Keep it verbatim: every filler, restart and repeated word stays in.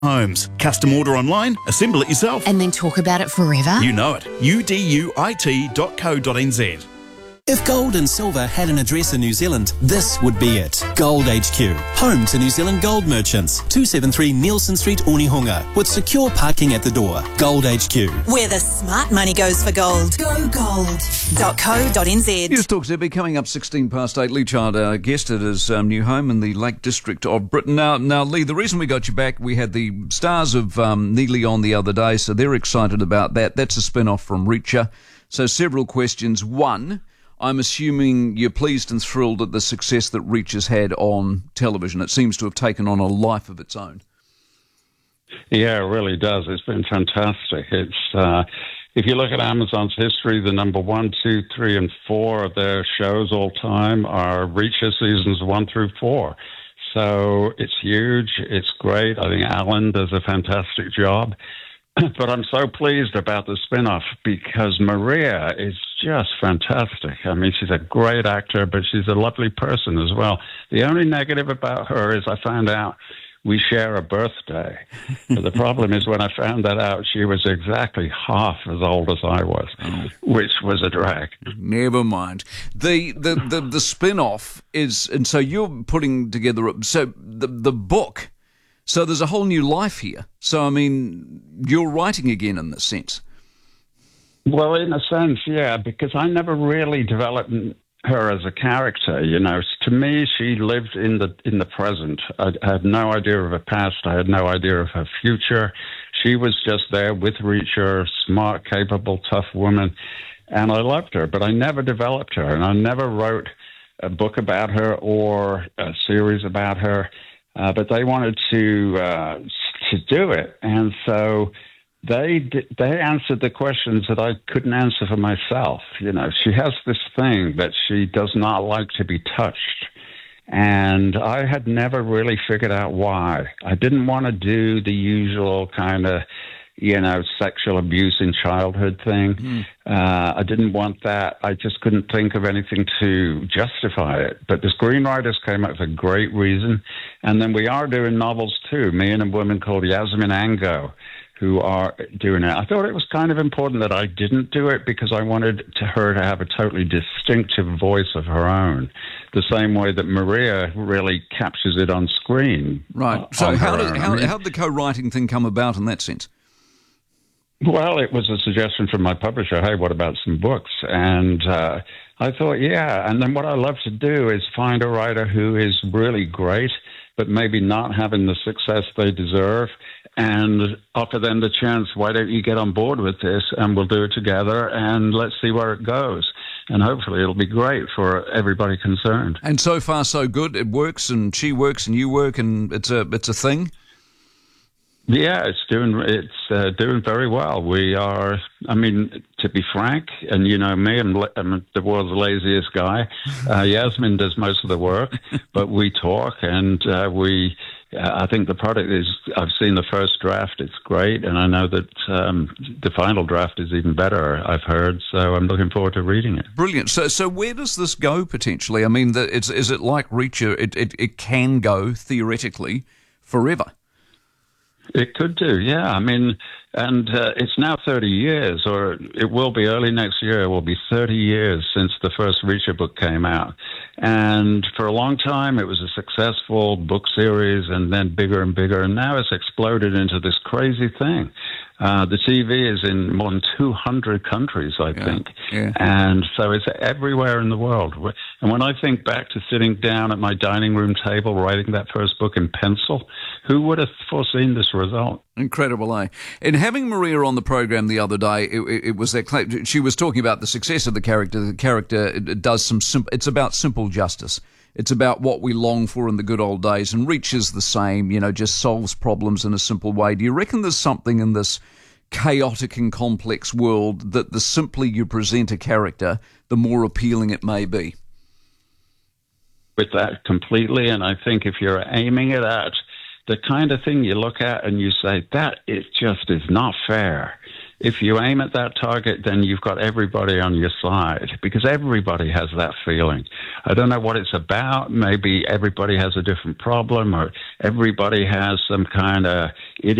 Homes. Custom order online, assemble it yourself. And then talk about it forever? You know it. U D U I T dot co dot n z. If gold and silver had an address in New Zealand, this would be it. Gold H Q, home to New Zealand gold merchants. two seventy-three Nielsen Street, Onehunga, with secure parking at the door. Gold H Q. Where the smart money goes for gold. Go gold dot co dot n z. News Talk Z B coming up sixteen past eight. Lee Child, our guest at his um, new home in the Lake District of Britain. Now, now, Lee, the reason we got you back, we had the stars of um, Neely on the other day, so they're excited about that. That's a spin-off from Reacher. So several questions. One, I'm assuming you're pleased and thrilled at the success that Reacher's had on television. It seems to have taken on a life of its own. Yeah, it really does. It's been fantastic. It's uh, if you look at Amazon's history, the number one, two, three, and four of their shows all time are Reacher seasons one through four. So it's huge. It's great. I think Alan does a fantastic job. But I'm so pleased about the spin-off because Maria is just fantastic. I mean, she's a great actor, but she's a lovely person as well. The only negative about her is I found out we share a birthday. But the problem is when I found that out, she was exactly half as old as I was, oh. which was a drag. Never mind. The the, the, the spin-off is, and so you're putting together, so the the book, so there's a whole new life here. So, I mean, you're writing again in this sense. Well, in a sense, yeah, because I never really developed her as a character. You know, to me, she lived in the in the present. I, I had no idea of her past. I had no idea of her future. She was just there with Reacher, smart, capable, tough woman, and I loved her. But I never developed her, and I never wrote a book about her or a series about her. Uh, but they wanted to uh, to do it, and so they they answered the questions that I couldn't answer for myself. You know, she has this thing that she does not like to be touched, and I had never really figured out why. I didn't want to do the usual kind of, you know, sexual abuse in childhood thing. Mm. Uh, I didn't want that. I just couldn't think of anything to justify it. But the screenwriters came up with a great reason. And then we are doing novels too, me and a woman called Yasmin Ango, who are doing it. I thought it was kind of important that I didn't do it because I wanted to her to have a totally distinctive voice of her own, the same way that Maria really captures it on screen. Right. So how did, how, how did the co-writing thing come about in that sense? Well, it was a suggestion from my publisher, hey, what about some books? And uh, I thought, yeah. And then what I love to do is find a writer who is really great, but maybe not having the success they deserve, and offer them the chance, why don't you get on board with this, and we'll do it together, and let's see where it goes. And hopefully it'll be great for everybody concerned. And so far, so good. It works, and she works, and you work, and it's a it's a thing? Yeah, it's doing it's uh, doing very well. We are, I mean, to be frank, and you know me, I'm, I'm the world's laziest guy. Uh, Yasmin does most of the work, but we talk, and uh, we. Uh, I think the product is. I've seen the first draft; it's great, and I know that um, the final draft is even better. I've heard, so I'm looking forward to reading it. Brilliant. So, so where does this go potentially? I mean, the, it's, is it like Reacher? It, it it can go theoretically forever. It could do, yeah. I mean, and uh, it's now thirty years, or it will be early next year, it will be thirty years since the first Reacher book came out. And for a long time, it was a successful book series, and then bigger and bigger, and now it's exploded into this crazy thing. Uh, the T V is in more than two hundred countries, I yeah, think. Yeah. And so it's everywhere in the world. And when I think back to sitting down at my dining room table writing that first book in pencil, who would have foreseen this result? Incredible, eh? And having Maria on the program the other day, it, it, it was that she was talking about the success of the character. The character it, it does some simple, it's about simple justice. It's about what we long for in the good old days, and Reach is the same, you know, just solves problems in a simple way. Do you reckon there's something in this chaotic and complex world that the simpler you present a character, the more appealing it may be? With that completely, and I think if you're aiming it at the kind of thing you look at and you say, that is just is not fair, if you aim at that target, then you've got everybody on your side, because everybody has that feeling. I don't know what it's about. Maybe everybody has a different problem, or everybody has some kind of